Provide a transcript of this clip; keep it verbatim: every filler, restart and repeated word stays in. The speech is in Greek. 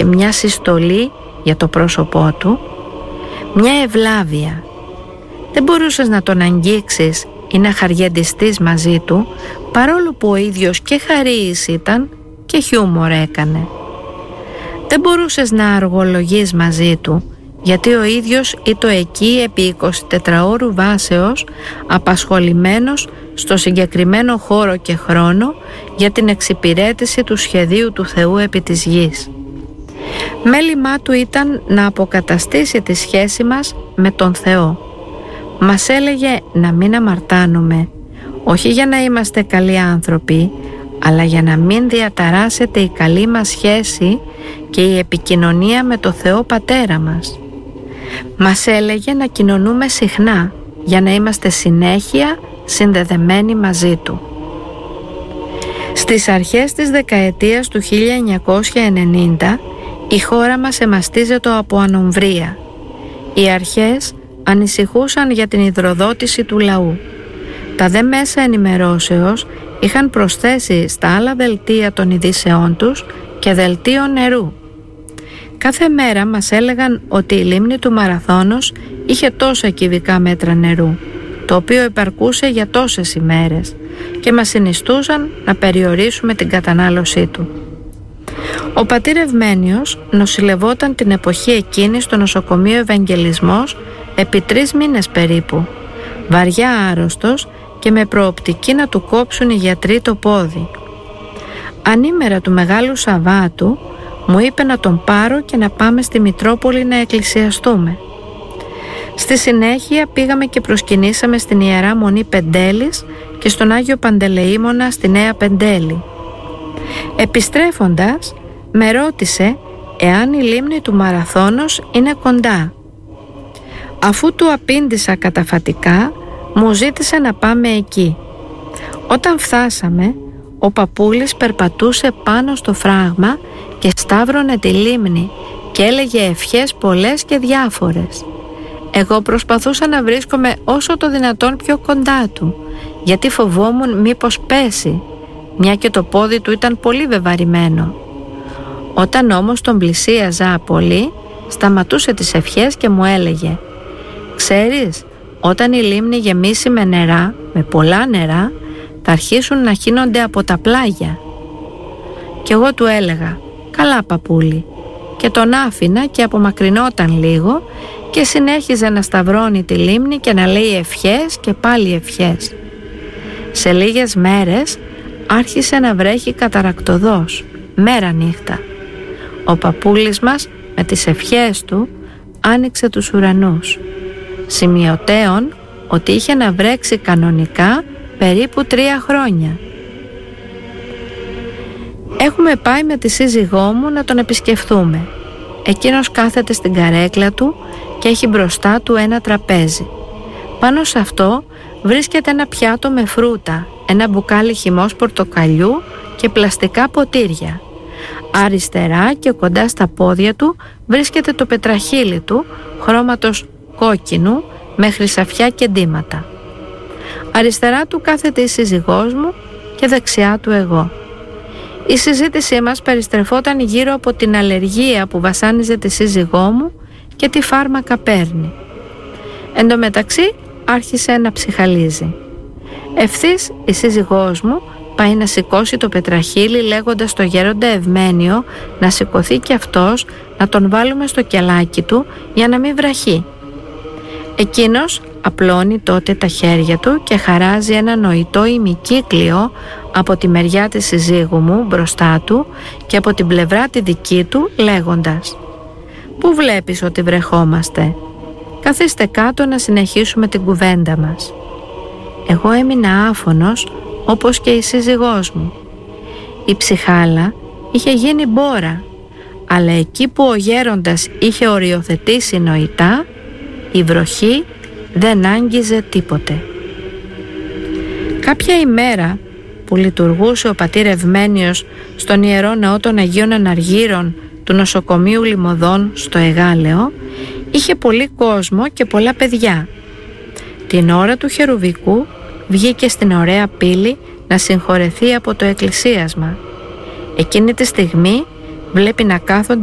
και μια συστολή για το πρόσωπό του, μια ευλάβεια. Δεν μπορούσες να τον αγγίξεις ή να χαριεντιστείς μαζί του, παρόλο που ο ίδιος και χαρίης ήταν και χιούμορ έκανε. Δεν μπορούσες να αργολογείς μαζί του, γιατί ο ίδιος ήταν εκεί επί εικοσιτετραώρου βάσεως απασχολημένος στο συγκεκριμένο χώρο και χρόνο για την εξυπηρέτηση του σχεδίου του Θεού επί της γης. Μέλημά του ήταν να αποκαταστήσει τη σχέση μας με τον Θεό. Μας έλεγε να μην αμαρτάνουμε, όχι για να είμαστε καλοί άνθρωποι, αλλά για να μην διαταράσσεται η καλή μας σχέση και η επικοινωνία με το Θεό Πατέρα μας. Μας έλεγε να κοινωνούμε συχνά για να είμαστε συνέχεια συνδεδεμένοι μαζί του. Στις αρχές της δεκαετίας του χίλια εννιακόσια ενενήντα η χώρα μας εμαστίζεται από ανομβρία. Οι αρχές ανησυχούσαν για την υδροδότηση του λαού. Τα δε μέσα ενημερώσεως είχαν προσθέσει στα άλλα δελτία των ειδήσεών τους και δελτίο νερού. Κάθε μέρα μας έλεγαν ότι η λίμνη του Μαραθώνος είχε τόσα κυβικά μέτρα νερού, το οποίο επαρκούσε για τόσες ημέρες, και μας συνιστούσαν να περιορίσουμε την κατανάλωσή του. Ο πατήρ Ευμένιος νοσηλευόταν την εποχή εκείνη στο νοσοκομείο Ευαγγελισμός επί τρεις μήνες περίπου, βαριά άρρωστος και με προοπτική να του κόψουν οι γιατροί το πόδι. Ανήμερα του Μεγάλου Σαββάτου μου είπε να τον πάρω και να πάμε στη Μητρόπολη να εκκλησιαστούμε. Στη συνέχεια πήγαμε και προσκυνήσαμε στην Ιερά Μονή Πεντέλης και στον Άγιο Παντελεήμονα στη Νέα Πεντέλη. Επιστρέφοντας με ρώτησε εάν η λίμνη του Μαραθώνος είναι κοντά. Αφού του απήντησα καταφατικά, μου ζήτησε να πάμε εκεί. Όταν φτάσαμε, ο παππούλης περπατούσε πάνω στο φράγμα και σταύρωνε τη λίμνη και έλεγε ευχές πολλές και διάφορες. Εγώ προσπαθούσα να βρίσκομαι όσο το δυνατόν πιο κοντά του, γιατί φοβόμουν μήπως πέσει, μια και το πόδι του ήταν πολύ βεβαρημένο. Όταν όμως τον πλησίαζα πολύ, σταματούσε τις ευχές και μου έλεγε «Ξέρεις, όταν η λίμνη γεμίσει με νερά, με πολλά νερά, θα αρχίσουν να χύνονται από τα πλάγια». Και εγώ του έλεγα «Καλά παππούλη», και τον άφηνα και απομακρυνόταν λίγο και συνέχιζε να σταυρώνει τη λίμνη και να λέει ευχές και πάλι ευχές. Σε λίγες μέρες άρχισε να βρέχει καταρακτωδώς, μέρα νύχτα. Ο παππούλης μας με τις ευχές του άνοιξε τους ουρανούς. Σημειωτέων ότι είχε να βρέξει κανονικά περίπου τρία χρόνια. Έχουμε πάει με τη σύζυγό μου να τον επισκεφθούμε. Εκείνος κάθεται στην καρέκλα του και έχει μπροστά του ένα τραπέζι. Πάνω σε αυτό βρίσκεται ένα πιάτο με φρούτα, ένα μπουκάλι χυμός πορτοκαλιού και πλαστικά ποτήρια. Αριστερά και κοντά στα πόδια του βρίσκεται το πετραχύλι του, χρώματος κόκκινου με χρυσαφιά και ντύματα. Αριστερά του κάθεται η σύζυγός μου και δεξιά του εγώ. Η συζήτησή μας περιστρεφόταν γύρω από την αλλεργία που βασάνιζε τη σύζυγό μου και τι φάρμακα παίρνει. Εν τω μεταξύ άρχισε να ψυχαλίζει. Ευθύς η σύζυγός μου πάει να σηκώσει το πετραχύλι λέγοντας στο γέροντα Ευμένιο να σηκωθεί και αυτός, να τον βάλουμε στο κελάκι του για να μην βραχεί. Εκείνος απλώνει τότε τα χέρια του και χαράζει ένα νοητό ημικύκλιο από τη μεριά της συζύγου μου μπροστά του και από την πλευρά τη δική του λέγοντας «Πού βλέπεις ότι βρεχόμαστε? Καθίστε κάτω να συνεχίσουμε την κουβέντα μας». Εγώ έμεινα άφωνος όπως και η σύζυγός μου. Η ψυχάλα είχε γίνει μπόρα, αλλά εκεί που ο γέροντας είχε οριοθετήσει νοητά, η βροχή δεν άγγιζε τίποτε. Κάποια ημέρα που λειτουργούσε ο πατήρ Ευμένιος στον Ιερό Ναό των Αγίων Αναργύρων του νοσοκομείου Λιμωδών στο Εγάλεο, είχε πολύ κόσμο και πολλά παιδιά. Την ώρα του Χερουβικού βγήκε στην ωραία πύλη να συγχωρεθεί από το εκκλησίασμα. Εκείνη τη στιγμή βλέπει να κάθονται